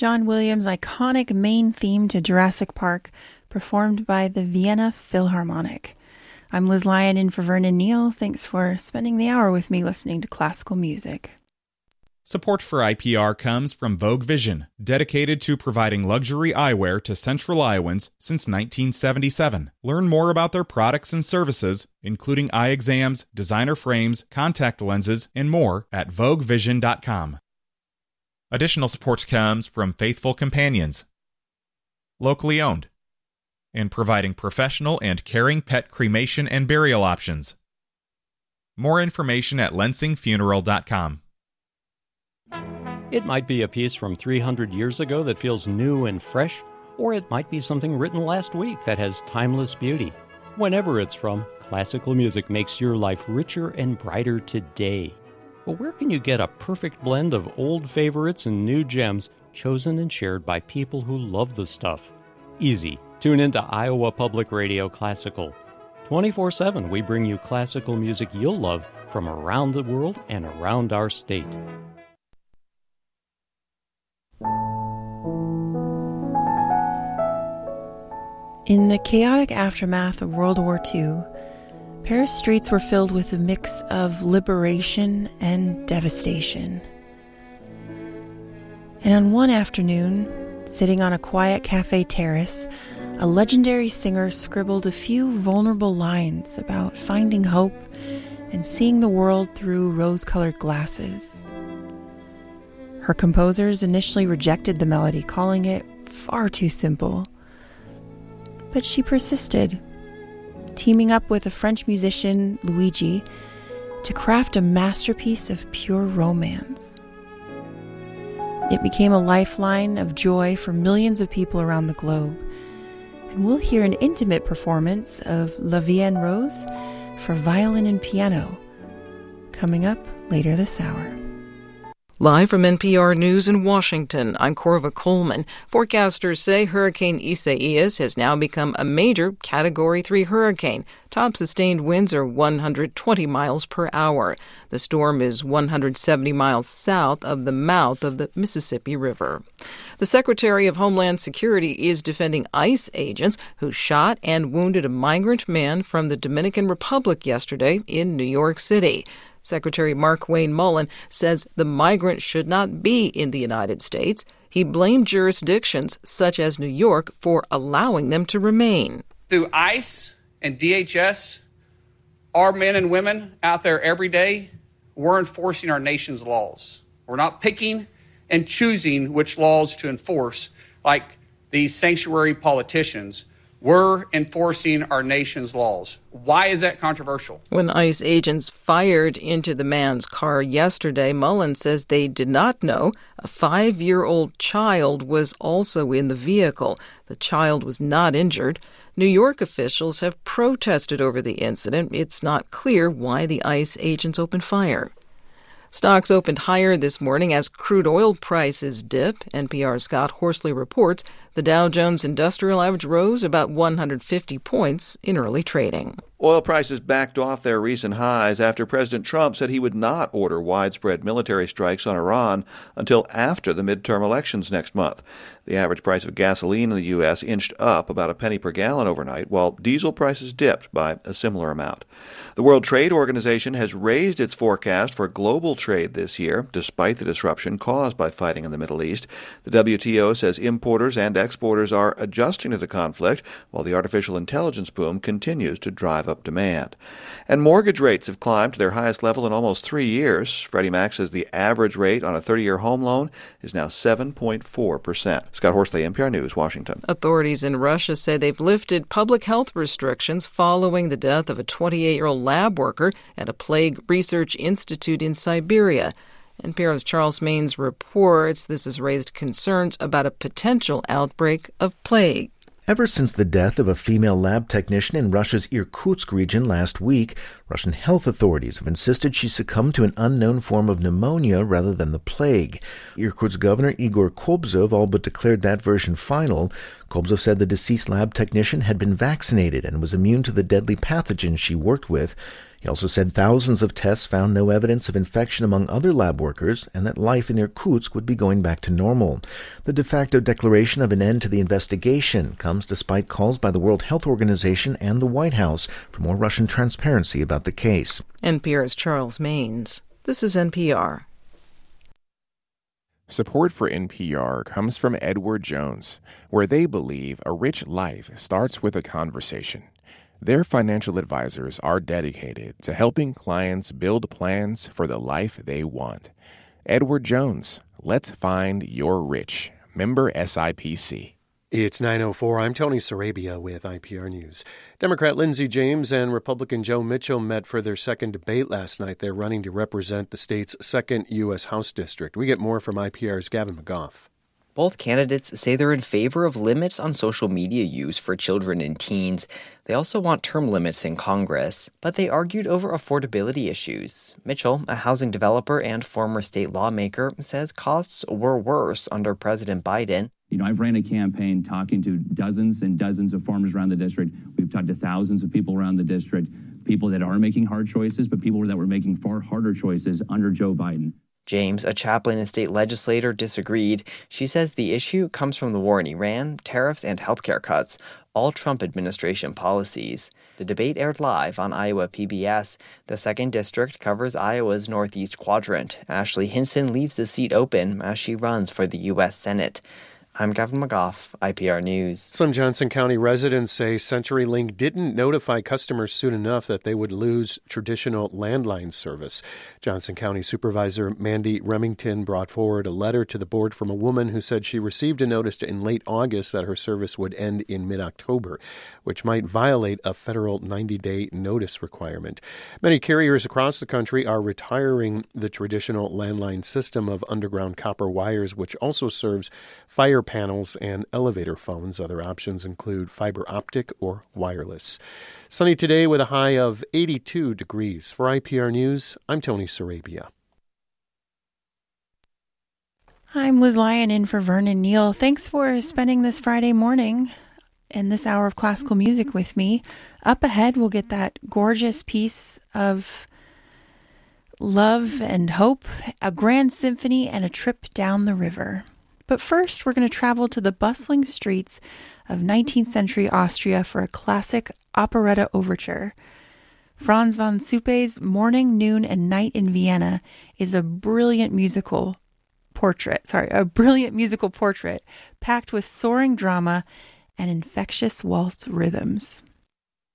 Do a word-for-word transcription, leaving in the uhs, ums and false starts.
John Williams' iconic main theme to Jurassic Park, performed by the Vienna Philharmonic. I'm Liz Lyon in for Vernon Neal. Thanks for spending the hour with me listening to classical music. Support for I P R comes from Vogue Vision, dedicated to providing luxury eyewear to Central Iowans since nineteen seventy-seven. Learn more about their products and services, including eye exams, designer frames, contact lenses, and more at vogue vision dot com. Additional support comes from Faithful Companions, locally owned, and providing professional and caring pet cremation and burial options. More information at lensing funeral dot com. It might be a piece from three hundred years ago that feels new and fresh, or it might be something written last week that has timeless beauty. Whenever it's from, classical music makes your life richer and brighter today. But where can you get a perfect blend of old favorites and new gems chosen and shared by people who love the stuff? Easy. Tune into Iowa Public Radio Classical. twenty-four seven, we bring you classical music you'll love from around the world and around our state. In the chaotic aftermath of World War Two, Paris streets were filled with a mix of liberation and devastation. And on one afternoon, sitting on a quiet cafe terrace, a legendary singer scribbled a few vulnerable lines about finding hope and seeing the world through rose-colored glasses. Her composers initially rejected the melody, calling it far too simple. But she persisted, teaming up with a French musician, Luigi, to craft a masterpiece of pure romance. It became a lifeline of joy for millions of people around the globe, and we'll hear an intimate performance of La Vie en Rose for violin and piano, coming up later this hour. Live from N P R News in Washington, I'm Corva Coleman. Forecasters say Hurricane Isaias has now become a major Category three hurricane. Top sustained winds are one hundred twenty miles per hour. The storm is one hundred seventy miles south of the mouth of the Mississippi River. The Secretary of Homeland Security is defending ICE agents who shot and wounded a migrant man from the Dominican Republic yesterday in New York City. Secretary Mark Wayne Mullen says the migrant should not be in the United States. He blamed jurisdictions such as New York for allowing them to remain. Through ICE and D H S, our men and women out there every day, we're enforcing our nation's laws. We're not picking and choosing which laws to enforce like these sanctuary politicians. We're enforcing our nation's laws. Why is that controversial? When ICE agents fired into the man's car yesterday, Mullen says they did not know a five-year-old child was also in the vehicle. The child was not injured. New York officials have protested over the incident. It's not clear why the ICE agents opened fire. Stocks opened higher this morning as crude oil prices dip. N P R's Scott Horsley reports the Dow Jones Industrial Average rose about one hundred fifty points in early trading. Oil prices backed off their recent highs after President Trump said he would not order widespread military strikes on Iran until after the midterm elections next month. The average price of gasoline in the U S inched up about a penny per gallon overnight, while diesel prices dipped by a similar amount. The World Trade Organization has raised its forecast for global trade this year, despite the disruption caused by fighting in the Middle East. The W T O says importers and exporters are adjusting to the conflict, while the artificial intelligence boom continues to drive up demand. And mortgage rates have climbed to their highest level in almost three years. Freddie Mac says the average rate on a thirty-year home loan is now seven point four percent. Scott Horsley, N P R News, Washington. Authorities in Russia say they've lifted public health restrictions following the death of a twenty-eight-year-old lab worker at a plague research institute in Siberia. N P R's Charles Maines reports this has raised concerns about a potential outbreak of plague. Ever since the death of a female lab technician in Russia's Irkutsk region last week, Russian health authorities have insisted she succumbed to an unknown form of pneumonia rather than the plague. Irkutsk Governor Igor Kobzov all but declared that version final. Kobzov said the deceased lab technician had been vaccinated and was immune to the deadly pathogen she worked with. He also said thousands of tests found no evidence of infection among other lab workers and that life in Irkutsk would be going back to normal. The de facto declaration of an end to the investigation comes despite calls by the World Health Organization and the White House for more Russian transparency about the case. N P R's Charles Maines. This is N P R. Support for N P R comes from Edward Jones, where they believe a rich life starts with a conversation. Their financial advisors are dedicated to helping clients build plans for the life they want. Edward Jones, let's find your rich. Member S I P C. It's nine oh four. I'm Tony Sarabia with I P R News. Democrat Lindsey James and Republican Joe Mitchell met for their second debate last night. They're running to represent the state's second U S House district. We get more from I P R's Gavin McGough. Both candidates say they're in favor of limits on social media use for children and teens. They also want term limits in Congress, but they argued over affordability issues. Mitchell, a housing developer and former state lawmaker, says costs were worse under President Biden. You know, I've ran a campaign talking to dozens and dozens of farmers around the district. We've talked to thousands of people around the district, people that are making hard choices, but people that were making far harder choices under Joe Biden. James, a chaplain and state legislator, disagreed. She says the issue comes from the war in Iran, tariffs, and healthcare cuts, all Trump administration policies. The debate aired live on Iowa P B S. The second district covers Iowa's northeast quadrant. Ashley Hinson leaves the seat open as she runs for the U S Senate. I'm Gavin McGough, I P R News. Some Johnson County residents say CenturyLink didn't notify customers soon enough that they would lose traditional landline service. Johnson County Supervisor Mandy Remington brought forward a letter to the board from a woman who said she received a notice in late August that her service would end in mid-October, which might violate a federal ninety-day notice requirement. Many carriers across the country are retiring the traditional landline system of underground copper wires, which also serves fire panels and elevator phones. Other options include fiber optic or wireless. Sunny today with a high of eighty-two degrees. For I P R News, I'm Tony Sarabia. I'm Liz Lyon in for Vernon Neal. Thanks for spending this Friday morning and this hour of classical music with me. Up ahead, we'll get that gorgeous piece of love and hope, a grand symphony, and a trip down the river. But first, we're going to travel to the bustling streets of nineteenth century Austria for a classic operetta overture. Franz von Suppe's Morning, Noon, and Night in Vienna is a brilliant musical portrait, sorry, a brilliant musical portrait packed with soaring drama and infectious waltz rhythms.